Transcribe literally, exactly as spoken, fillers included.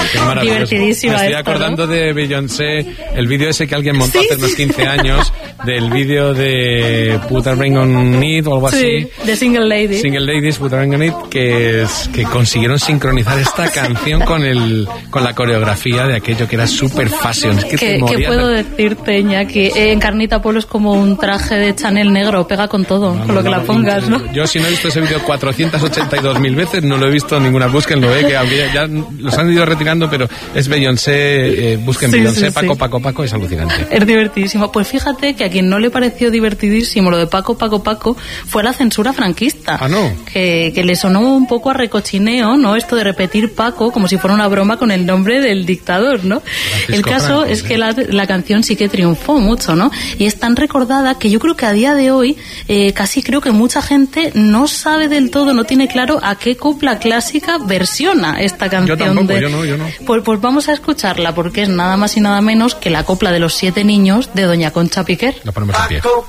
Divertidísima. Me estoy esto, acordando ¿no? de Beyoncé, el vídeo ese que alguien montó Sí, hace unos sí. quince años, del vídeo de Put a Ring on It o algo así. Sí, de Single Lady. Single Ladies, Put a Ring on It, que, es, que consiguieron sincronizar esta canción con el con la coreografía de aquello que era super fashion. Es que te ¿Qué, morías ¿Qué puedo de- decirte, Iñaki? Eh, en Carnita Polo es como un traje de Chanel negro, pega con todo, con lo que la pongas, ¿no? Yo, si no he visto ese vídeo cuatrocientas ochenta y dos mil veces, no lo he visto en ninguna. Búsquenlo, eh, que habría- ya los han ido retirando, pero es Beyoncé, eh, busquen Sí, Beyoncé, sí, Paco, sí. Paco, Paco, es alucinante. Es divertidísimo. Pues fíjate que a quien no le pareció divertidísimo lo de Paco, Paco, Paco, fue la censura franquista. Ah, ¿no? Que, que le sonó un poco a recochineo, ¿no? Esto de repetir Paco como si fuera una broma con el nombre del dictador, ¿no? Francisco El caso Franco, es sí. que la, la canción sí que triunfó mucho, ¿no? Y es tan recordada que yo creo que a día de hoy eh, casi creo que mucha gente no sabe del todo, no tiene claro a qué copla clásica versiona esta canción. tampoco, de... yo no, yo no. Pues, pues vamos a escucharla porque es nada más y nada menos que la copla de los siete niños de Doña Concha Piquer. La ponemos en pie. Paco,